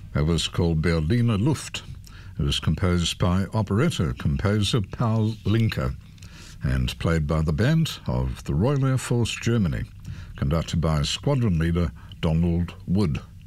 It was called Berliner Luft. It was composed by operetta composer Paul Linke and played by the band of the Royal Air Force Germany, conducted by squadron leader Donald Wood.